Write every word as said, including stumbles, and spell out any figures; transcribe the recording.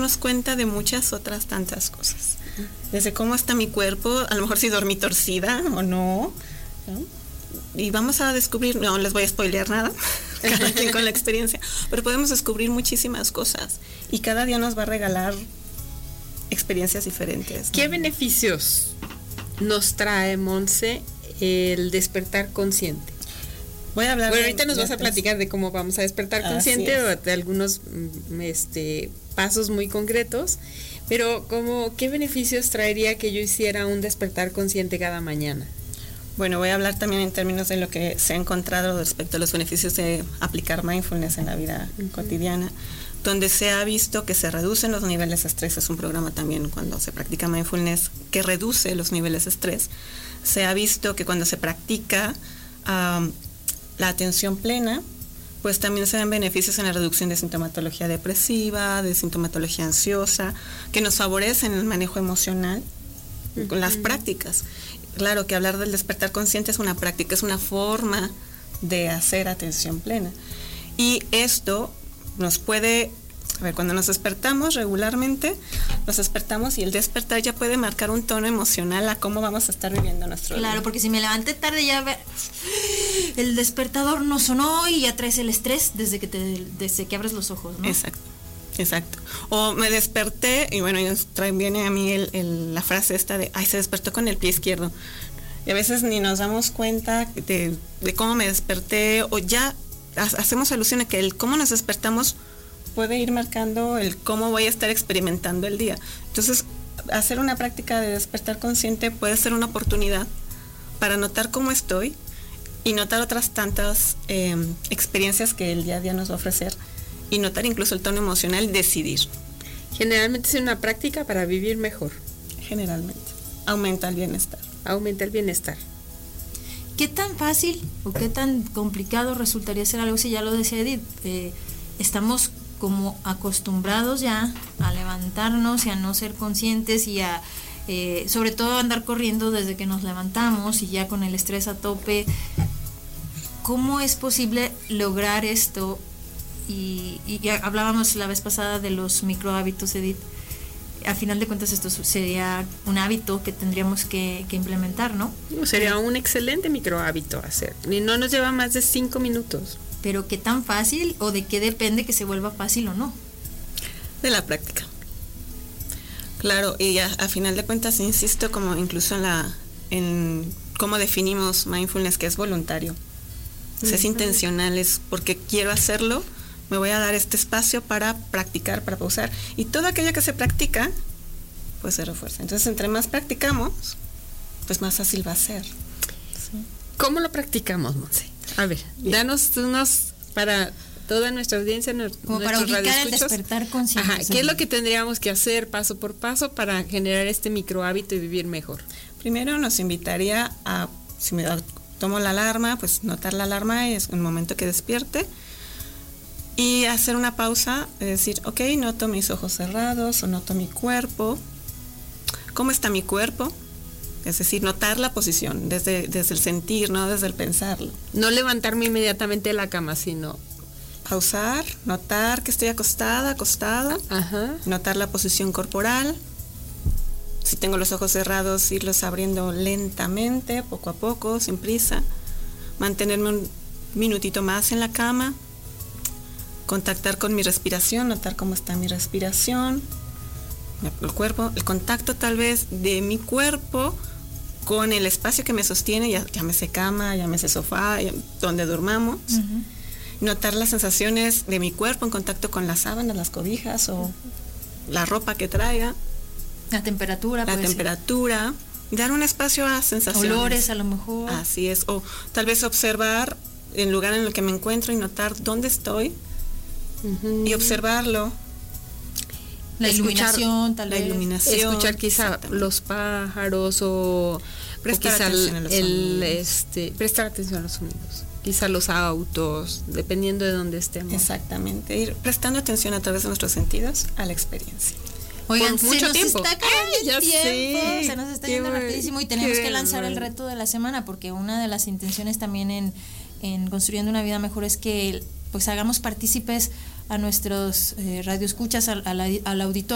darnos cuenta de muchas otras tantas cosas. Desde cómo está mi cuerpo, a lo mejor si dormí torcida o no, ¿no? Y vamos a descubrir, no les voy a spoilear nada, cada quien con la experiencia, pero podemos descubrir muchísimas cosas y cada día nos va a regalar experiencias diferentes, ¿no? ¿Qué beneficios nos trae, Monse, el despertar consciente? Voy a hablar. Bueno, de, ahorita nos de vas a platicar de cómo vamos a despertar consciente o de algunos este, pasos muy concretos, pero como, ¿qué beneficios traería que yo hiciera un despertar consciente cada mañana? Bueno, voy a hablar también en términos de lo que se ha encontrado respecto a los beneficios de aplicar mindfulness en la vida uh-huh. cotidiana, donde se ha visto que se reducen los niveles de estrés. Es un programa también cuando se practica mindfulness que reduce los niveles de estrés. Se ha visto que cuando se practica um, la atención plena, pues también se ven beneficios en la reducción de sintomatología depresiva, de sintomatología ansiosa, que nos favorecen el manejo emocional uh-huh. con las prácticas. Claro que hablar del despertar consciente es una práctica, es una forma de hacer atención plena. Y esto nos puede, a ver, cuando nos despertamos regularmente, nos despertamos y el despertar ya puede marcar un tono emocional a cómo vamos a estar viviendo nuestro día. Claro, porque si me levanté tarde ya ve, el despertador no sonó y ya traes el estrés desde que te, desde que abres los ojos, ¿no? Exacto. Exacto. O me desperté y bueno, viene a mí el, el, la frase esta de, ay, se despertó con el pie izquierdo. Y a veces ni nos damos cuenta de, de cómo me desperté o ya hacemos alusión a que el cómo nos despertamos puede ir marcando el cómo voy a estar experimentando el día. Entonces, hacer una práctica de despertar consciente puede ser una oportunidad para notar cómo estoy y notar otras tantas eh, experiencias que el día a día nos va a ofrecer. Y notar incluso el tono emocional, decidir. Generalmente es una práctica para vivir mejor. Generalmente. Aumenta el bienestar. Aumenta el bienestar. ¿Qué tan fácil o qué tan complicado resultaría ser algo si ya lo decía Edith? Eh, estamos como acostumbrados ya a levantarnos y a no ser conscientes y a, eh, sobre todo, andar corriendo desde que nos levantamos y ya con el estrés a tope. ¿Cómo es posible lograr esto? Y, y ya hablábamos la vez pasada de los micro hábitos, Edith. A final de cuentas esto sería un hábito que tendríamos que, que implementar, ¿no? Sería un excelente micro hábito hacer. Y no nos lleva más de cinco minutos. Pero ¿qué tan fácil o de qué depende que se vuelva fácil o no? De la práctica. Claro, y ya, a final de cuentas, insisto, como incluso en la en cómo definimos mindfulness, que es voluntario. O sea, es intencional, es porque quiero hacerlo. Me voy a dar este espacio para practicar, para pausar. Y todo aquello que se practica, pues se refuerza. Entonces, entre más practicamos, pues más fácil va a ser. ¿Sí? ¿Cómo lo practicamos, Monse? A ver, danos unos para toda nuestra audiencia, como para ubicar el despertar consciente. Ajá, ¿qué es lo que tendríamos que hacer paso por paso para generar este micro hábito y vivir mejor? Primero nos invitaría a, si me tomo la alarma, pues notar la alarma y es un momento que despierte. Y hacer una pausa, es decir, ok, noto mis ojos cerrados o noto mi cuerpo. ¿Cómo está mi cuerpo? Es decir, notar la posición desde, desde el sentir, no desde el pensarlo. No levantarme inmediatamente de la cama, sino pausar, notar que estoy acostada, acostada. Ajá. Notar la posición corporal. Si tengo los ojos cerrados, irlos abriendo lentamente, poco a poco, sin prisa. Mantenerme un minutito más en la cama. Contactar con mi respiración, notar cómo está mi respiración, el cuerpo, el contacto tal vez de mi cuerpo con el espacio que me sostiene, ya, llámese cama, llámese sofá, donde durmamos. Uh-huh. Notar las sensaciones de mi cuerpo en contacto con las sábanas, las cobijas o uh-huh. la ropa que traiga. La temperatura. La temperatura. Ser. Dar un espacio a sensaciones. Olores a lo mejor. Así es. O tal vez observar el lugar en el que me encuentro y notar dónde estoy. Uh-huh. Y observarlo. La escuchar, iluminación, tal vez. La iluminación. Escuchar quizá los pájaros o prestar o quizá atención el, a los el este prestar atención a los sonidos. Quizá los autos, dependiendo de dónde estemos. Exactamente. Ir prestando atención a través de nuestros sentidos a la experiencia. Oigan, por mucho se nos tiempo. está acabando Ay, el tiempo, sé. se nos está Qué yendo bueno, rapidísimo y tenemos que lanzar bueno. el reto de la semana, porque una de las intenciones también en, en Construyendo una Vida Mejor es que pues hagamos partícipes a nuestros eh, radioescuchas, al, al, al auditorio.